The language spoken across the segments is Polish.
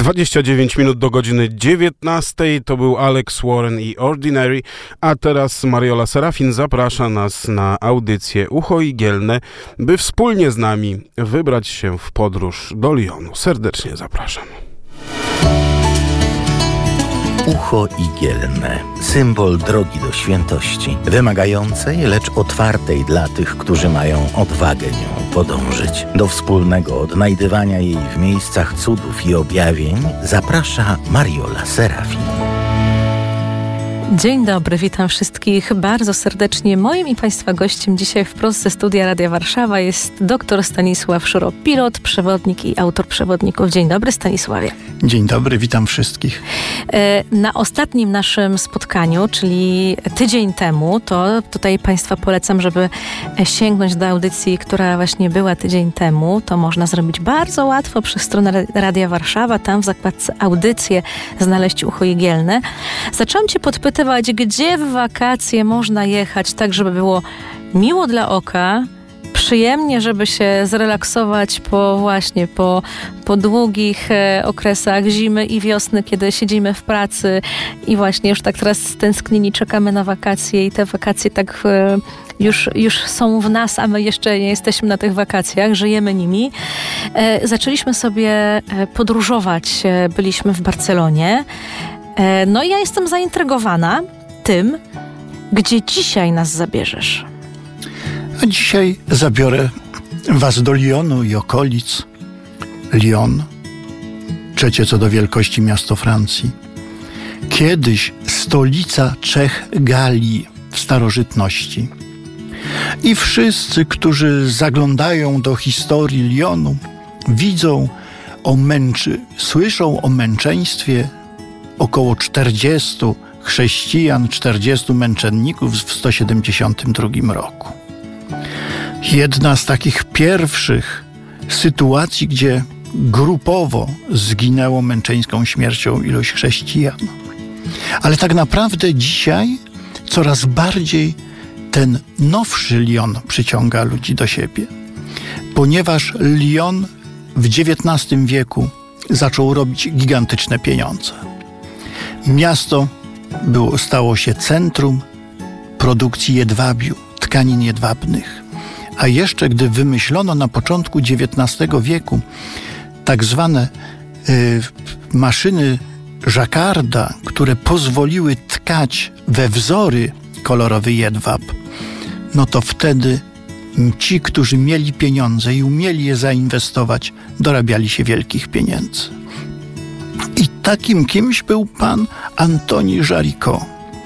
29 minut do godziny 19. To był Alex Warren i Ordinary, a teraz Mariola Serafin zaprasza nas na audycję Ucho Igielne, by wspólnie z nami wybrać się w podróż do Lyonu. Serdecznie zapraszam. Ucho Igielne. Symbol drogi do świętości. Wymagającej, lecz otwartej dla tych, którzy mają odwagę nią podążyć. Do wspólnego odnajdywania jej w miejscach cudów i objawień zaprasza Mariola Serafin. Dzień dobry, witam wszystkich bardzo serdecznie. Moim i Państwa gościem dzisiaj wprost ze studia Radia Warszawa jest dr Stanisław Szuro, pilot, przewodnik i autor przewodników. Dzień dobry, Stanisławie. Dzień dobry, witam wszystkich. Na ostatnim naszym spotkaniu, czyli tydzień temu, to tutaj Państwa polecam, żeby sięgnąć do audycji, która właśnie była tydzień temu. To można zrobić bardzo łatwo przez stronę Radia Warszawa. Tam w zakładce audycje znaleźć Ucho Igielne. Zaczęłam Cię podpytywać, gdzie w wakacje można jechać tak, żeby było miło dla oka, przyjemnie, żeby się zrelaksować po długich okresach zimy i wiosny, kiedy siedzimy w pracy i właśnie już tak teraz stęsknieni czekamy na wakacje i te wakacje tak już są w nas, a my jeszcze nie jesteśmy na tych wakacjach, żyjemy nimi. Zaczęliśmy sobie podróżować, byliśmy w Barcelonie. No i ja jestem zaintrygowana tym, gdzie dzisiaj nas zabierzesz. A dzisiaj zabiorę was do Lyonu i okolic. Lyon, trzecie co do wielkości miasto Francji. Kiedyś stolica Czech Galii w starożytności. I wszyscy, którzy zaglądają do historii Lyonu, słyszą o męczeństwie około 40 chrześcijan, 40 męczenników w 172 roku. Jedna z takich pierwszych sytuacji, gdzie grupowo zginęło męczeńską śmiercią ilość chrześcijan. Ale tak naprawdę dzisiaj coraz bardziej ten nowszy Lyon przyciąga ludzi do siebie. Ponieważ Lyon w XIX wieku zaczął robić gigantyczne pieniądze. Miasto stało się centrum produkcji jedwabiu, tkanin jedwabnych. A jeszcze gdy wymyślono na początku XIX wieku tak zwane maszyny Jacquarda, które pozwoliły tkać we wzory kolorowy jedwab, no to wtedy ci, którzy mieli pieniądze i umieli je zainwestować, dorabiali się wielkich pieniędzy. I takim kimś był pan Antoni Jaricot.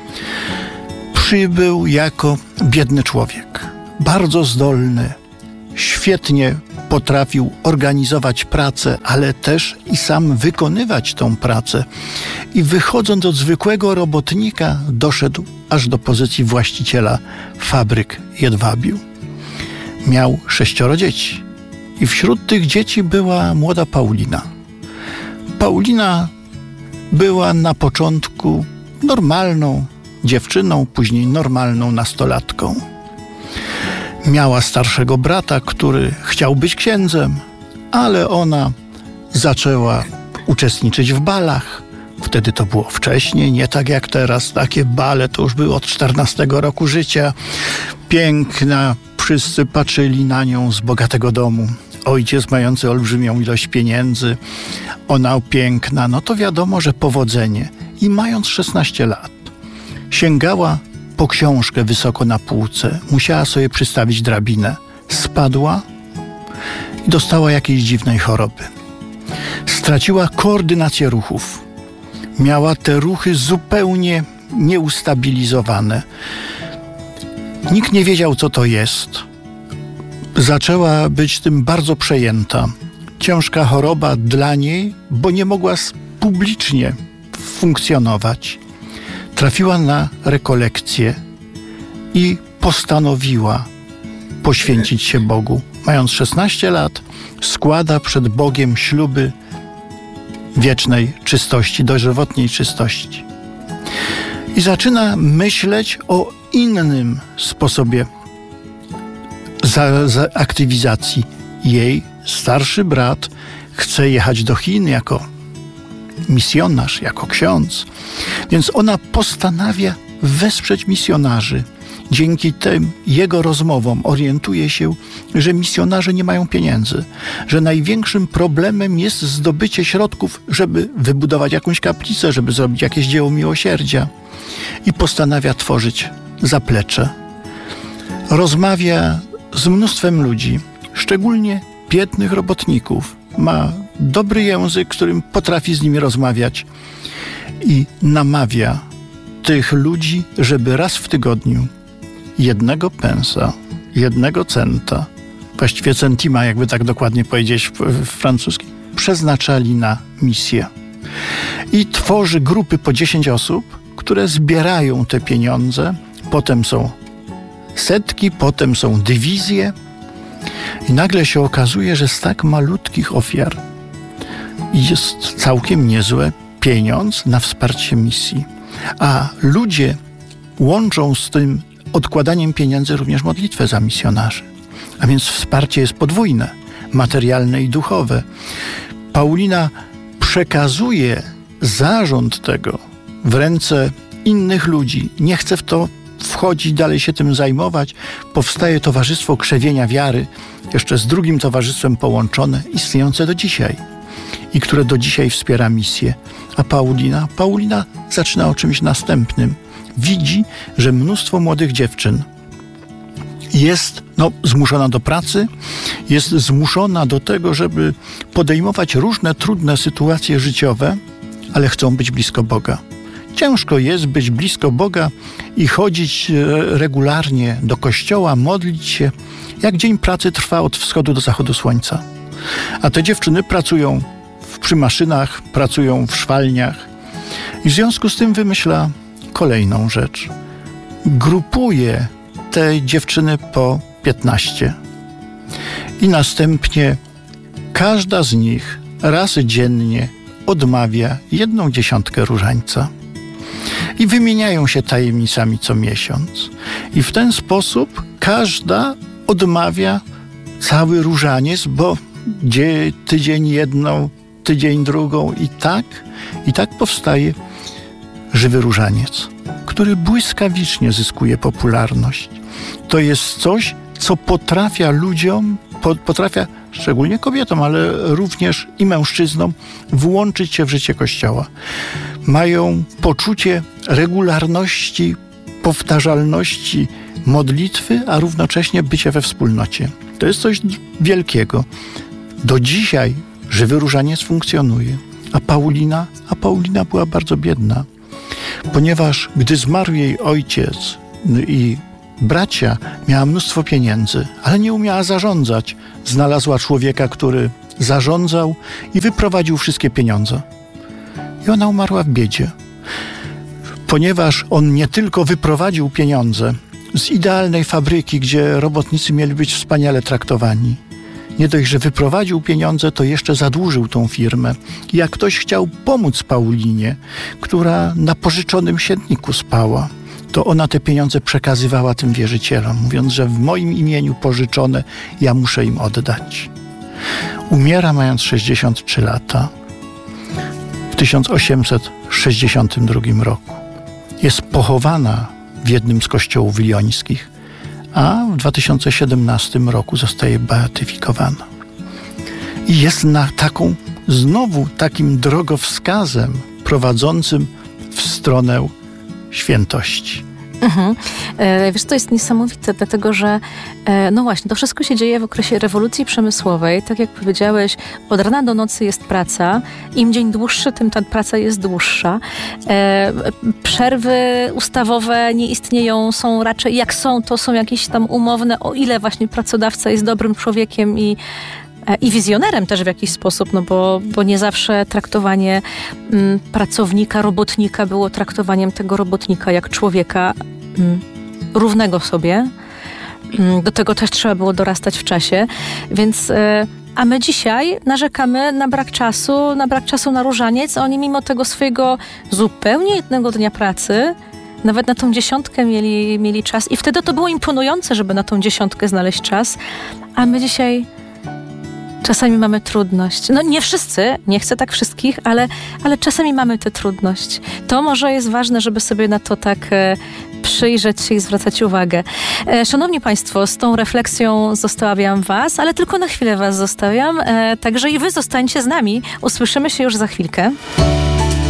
Przybył jako biedny człowiek, bardzo zdolny, świetnie potrafił organizować pracę, ale też i sam wykonywać tą pracę. I wychodząc od zwykłego robotnika, doszedł aż do pozycji właściciela fabryk jedwabiu. Miał 6 dzieci i wśród tych dzieci była młoda Paulina. Paulina była na początku normalną dziewczyną, później normalną nastolatką. Miała starszego brata, który chciał być księdzem, ale ona zaczęła uczestniczyć w balach. Wtedy to było wcześniej, nie tak jak teraz. Takie bale to już były od 14 roku życia. Piękna, wszyscy patrzyli na nią z bogatego domu. Ojciec mający olbrzymią ilość pieniędzy, ona piękna, no to wiadomo, że powodzenie. I mając 16 lat, sięgała po książkę wysoko na półce, musiała sobie przystawić drabinę. Spadła i dostała jakiejś dziwnej choroby. Straciła koordynację ruchów. Miała te ruchy zupełnie nieustabilizowane. Nikt nie wiedział, co to jest. Zaczęła być tym bardzo przejęta. Ciężka choroba dla niej, bo nie mogła publicznie funkcjonować. Trafiła na rekolekcję i postanowiła poświęcić się Bogu. Mając 16 lat, składa przed Bogiem śluby wiecznej czystości, dożywotniej czystości. I zaczyna myśleć o innym sposobie aktywizacji. Jej starszy brat chce jechać do Chin jako misjonarz, jako ksiądz. Więc ona postanawia wesprzeć misjonarzy. Dzięki tym jego rozmowom orientuje się, że misjonarze nie mają pieniędzy, że największym problemem jest zdobycie środków, żeby wybudować jakąś kaplicę, żeby zrobić jakieś dzieło miłosierdzia. I postanawia tworzyć zaplecze. Rozmawia z mnóstwem ludzi, szczególnie biednych robotników. Ma dobry język, którym potrafi z nimi rozmawiać i namawia tych ludzi, żeby raz w tygodniu 1 pensa, 1 centa, właściwie centima, jakby tak dokładnie powiedzieć w francuskim, przeznaczali na misję. I tworzy grupy po 10 osób, które zbierają te pieniądze. Potem są setki, potem są dywizje. I nagle się okazuje, że z tak malutkich ofiar jest całkiem niezły pieniądz na wsparcie misji. A ludzie łączą z tym odkładaniem pieniędzy również modlitwę za misjonarzy. A więc wsparcie jest podwójne, materialne i duchowe. Paulina przekazuje zarząd tego w ręce innych ludzi. Nie chce w to wchodzić, dalej się tym zajmować. Powstaje Towarzystwo Krzewienia Wiary, jeszcze z drugim towarzystwem połączone, istniejące do dzisiaj i które do dzisiaj wspiera misję. A Paulina zaczyna o czymś następnym. Widzi, że mnóstwo młodych dziewczyn jest zmuszona do pracy, jest zmuszona do tego, żeby podejmować różne trudne sytuacje życiowe, ale chcą być blisko Boga. Ciężko jest być blisko Boga i chodzić regularnie do kościoła, modlić się, jak dzień pracy trwa od wschodu do zachodu słońca. A te dziewczyny pracują przy maszynach, pracują w szwalniach i w związku z tym wymyśla kolejną rzecz. Grupuje te dziewczyny po 15 i następnie każda z nich raz dziennie odmawia 1/10 różańca. I wymieniają się tajemnicami co miesiąc. I w ten sposób każda odmawia cały różaniec, bo tydzień jedną, tydzień drugą i tak powstaje żywy różaniec, który błyskawicznie zyskuje popularność. To jest coś, co potrafia ludziom, szczególnie kobietom, ale również i mężczyznom, włączyć się w życie Kościoła. Mają poczucie regularności, powtarzalności modlitwy, a równocześnie bycia we wspólnocie. To jest coś wielkiego. Do dzisiaj żywy różaniec funkcjonuje. A Paulina była bardzo biedna, ponieważ gdy zmarł jej ojciec i bracia, miała mnóstwo pieniędzy, ale nie umiała zarządzać. Znalazła człowieka, który zarządzał i wyprowadził wszystkie pieniądze. I ona umarła w biedzie, ponieważ on nie tylko wyprowadził pieniądze z idealnej fabryki, gdzie robotnicy mieli być wspaniale traktowani. Nie dość, że wyprowadził pieniądze, to jeszcze zadłużył tą firmę. I jak ktoś chciał pomóc Paulinie, która na pożyczonym sienniku spała, to ona te pieniądze przekazywała tym wierzycielom, mówiąc, że w moim imieniu pożyczone, ja muszę im oddać. Umiera mając 63 lata w 1862 roku. Jest pochowana w jednym z kościołów lyońskich, a w 2017 roku zostaje beatyfikowana. I jest takim drogowskazem prowadzącym w stronę świętości. Wiesz, to jest niesamowite, dlatego że to wszystko się dzieje w okresie rewolucji przemysłowej. Tak jak powiedziałeś, od rana do nocy jest praca. Im dzień dłuższy, tym ta praca jest dłuższa. Przerwy ustawowe nie istnieją, są raczej, jak są, to są jakieś tam umowne, o ile właśnie pracodawca jest dobrym człowiekiem i wizjonerem też w jakiś sposób, bo nie zawsze traktowanie pracownika, robotnika było traktowaniem tego robotnika jak człowieka równego sobie. Do tego też trzeba było dorastać w czasie. Więc, a my dzisiaj narzekamy na brak czasu na różaniec. Oni mimo tego swojego zupełnie jednego dnia pracy nawet na tą 10 mieli czas i wtedy to było imponujące, żeby na tą 10 znaleźć czas. A my dzisiaj Czasami mamy trudność. No nie wszyscy, nie chcę tak wszystkich, ale czasami mamy tę trudność. To może jest ważne, żeby sobie na to tak przyjrzeć się i zwracać uwagę. Szanowni Państwo, z tą refleksją zostawiam Was, ale tylko na chwilę Was zostawiam, także i Wy zostańcie z nami. Usłyszymy się już za chwilkę.